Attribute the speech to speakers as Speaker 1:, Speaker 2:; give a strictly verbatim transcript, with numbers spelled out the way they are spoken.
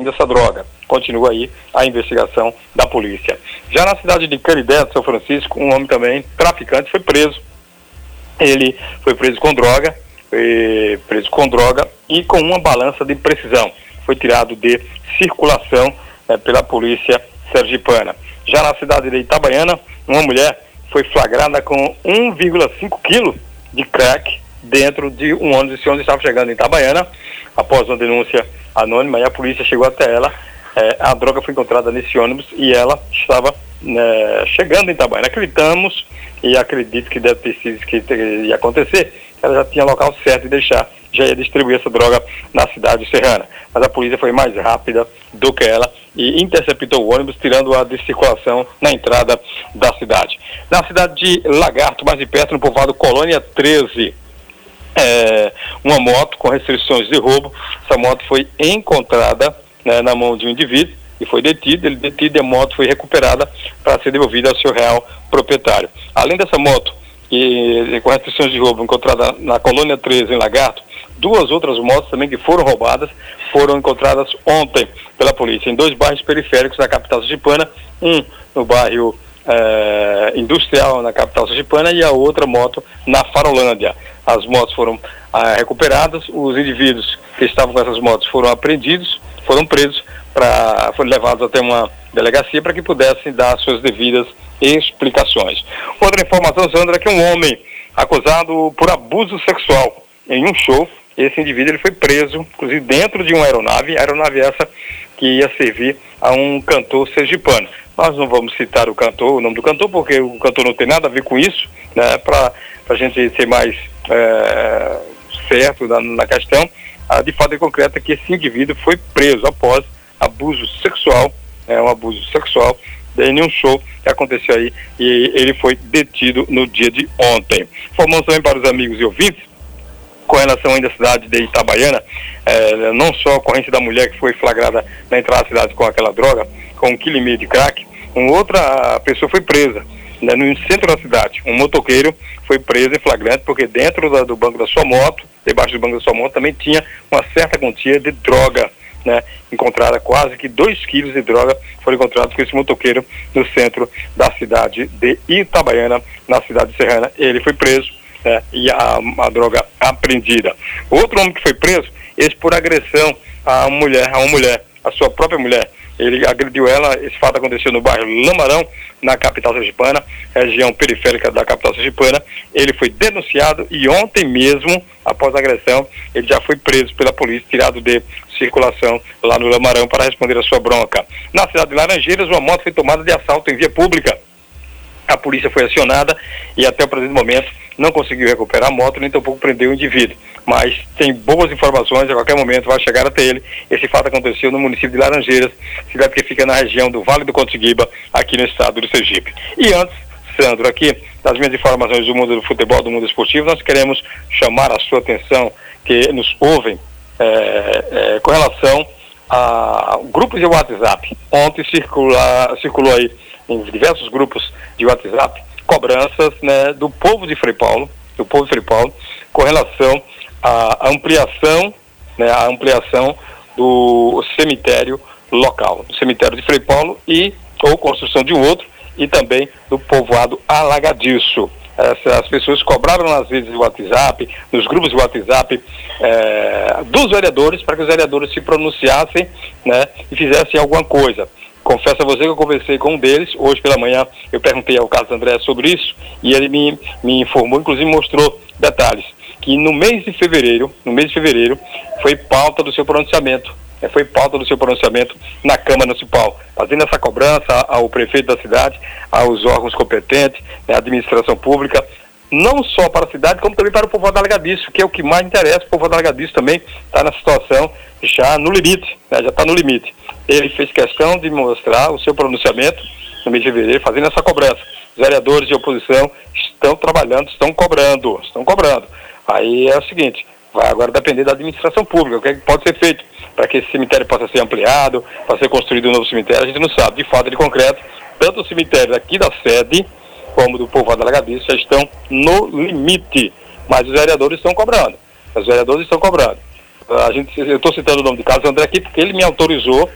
Speaker 1: dessa droga. Continua aí a investigação da polícia. Já na cidade de Canidé, de São Francisco, um homem também, traficante, foi preso. Ele foi preso com droga, foi preso com droga e com uma balança de precisão. Foi tirado de circulação eh, pela polícia sergipana. Já na cidade de Itabaiana, uma mulher foi flagrada com um vírgula cinco quilos de crack dentro de um ônibus. Esse ônibus estava chegando em Itabaiana, após uma denúncia anônima, e a polícia chegou até ela. É, a droga foi encontrada nesse ônibus e ela estava né, chegando em Itabaiana. Acreditamos e acredito que deve ter sido que ia acontecer. Ela já tinha local certo de deixar, já ia distribuir essa droga na cidade serrana. Mas a polícia foi mais rápida do que ela e interceptou o ônibus, tirando-a de circulação na entrada da cidade. Na cidade de Lagarto, mais de perto, no povoado Colônia treze, é, uma moto com restrições de roubo. Essa moto foi encontrada né, na mão de um indivíduo e foi detido. Ele detido e a moto foi recuperada para ser devolvida ao seu real proprietário. Além dessa moto, e com restrições de roubo encontrada na Colônia treze, em Lagarto, duas outras motos também que foram roubadas foram encontradas ontem pela polícia em dois bairros periféricos da capital sergipana, um no bairro eh, industrial na capital sergipana e a outra moto na Farolândia. As motos foram ah, recuperadas, os indivíduos que estavam com essas motos foram apreendidos, foram presos, pra, foram levados até uma delegacia para que pudessem dar suas devidas explicações. Outra informação, Sandra, é que um homem acusado por abuso sexual em um show, esse indivíduo ele foi preso, inclusive dentro de uma aeronave, aeronave essa que ia servir a um cantor sergipano. Nós não vamos citar o cantor, o nome do cantor, porque o cantor não tem nada a ver com isso, né, para a gente ser mais é, certo na, na questão. Ah, de fato é concreto que esse indivíduo foi preso após abuso sexual, é um abuso sexual em um show que aconteceu aí, e ele foi detido no dia de ontem. Formando também para os amigos e ouvintes, com relação ainda à cidade de Itabaiana, é, não só a ocorrência da mulher que foi flagrada na entrada da cidade com aquela droga, com um quilo e meio de crack, uma outra pessoa foi presa, né, no centro da cidade. Um motoqueiro foi preso em flagrante porque dentro da, do banco da sua moto, debaixo do banco da sua moto, também tinha uma certa quantia de droga, né, encontrada, quase que dois quilos de droga foram encontrados com esse motoqueiro no centro da cidade de Itabaiana, na cidade serrana. Ele foi preso, né, e a, a droga apreendida. Outro homem que foi preso, esse por agressão a uma mulher, a uma mulher, a sua própria mulher. Ele agrediu ela. Esse fato aconteceu no bairro Lamarão, na capital sergipana, região periférica da capital sergipana. Ele foi denunciado e ontem mesmo, após a agressão, ele já foi preso pela polícia, tirado de circulação lá no Lamarão para responder a sua bronca. Na cidade de Laranjeiras, uma moto foi tomada de assalto em via pública. A polícia foi acionada e até o presente momento não conseguiu recuperar a moto, nem tampouco prendeu o indivíduo. Mas tem boas informações, a qualquer momento vai chegar até ele. Esse fato aconteceu no município de Laranjeiras, cidade que fica na região do Vale do Contiguiba, aqui no estado do Sergipe. E antes, Sandro, aqui, das minhas informações do mundo do futebol, do mundo esportivo, nós queremos chamar a sua atenção, que nos ouvem, é, é, com relação a grupos de WhatsApp. Ontem circula, circulou aí em diversos grupos de WhatsApp cobranças, né, do povo de Frei Paulo, do povo de Frei Paulo, com relação à ampliação, né, à ampliação do cemitério local, do cemitério de Frei Paulo e ou construção de um outro, e também do povoado Alagadiço. As pessoas cobraram nas redes de WhatsApp, nos grupos de WhatsApp é, dos vereadores, para que os vereadores se pronunciassem, né, e fizessem alguma coisa. Confesso a você que eu conversei com um deles, hoje pela manhã eu perguntei ao Carlos André sobre isso, e ele me, me informou, inclusive mostrou detalhes, que no mês de fevereiro, no mês de fevereiro, foi pauta do seu pronunciamento, né, foi pauta do seu pronunciamento na Câmara Municipal, fazendo essa cobrança ao prefeito da cidade, aos órgãos competentes, né, à administração pública, não só para a cidade, como também para o povoado Alagadiço, que é o que mais interessa. O povoado Alagadiço também está na situação já no limite, né, já está no limite. Ele fez questão de mostrar o seu pronunciamento no mês de fevereiro, fazendo essa cobrança. Os vereadores de oposição estão trabalhando, estão cobrando, estão cobrando. Aí é o seguinte, vai agora depender da administração pública, o que, é que pode ser feito para que esse cemitério possa ser ampliado, para ser construído um novo cemitério, a gente não sabe. De fato, de concreto, tanto o cemitério aqui da sede, como do povoado Alagadiço, já estão no limite, mas os vereadores estão cobrando, os vereadores estão cobrando. A gente, eu estou citando o nome de Carlos André aqui porque ele me autorizou